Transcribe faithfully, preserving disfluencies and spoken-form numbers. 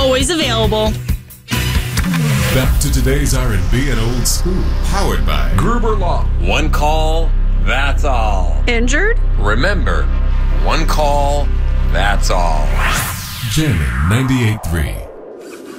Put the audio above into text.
always available. Back to today's R and B and old school. Powered by Gruber Law. One call, that's all. Injured? Remember, one call, that's all. Jamming ninety-eight point three.